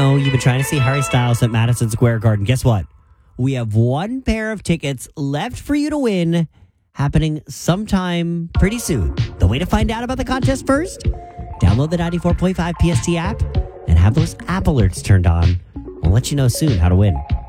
know you've been trying to see Harry Styles at Madison Square Garden. Guess what? We have one pair of tickets left for you to win, happening sometime pretty soon. The way to find out about the contest first, download the 94.5 PST app and have those app alerts turned on. We'll let you know soon how to win.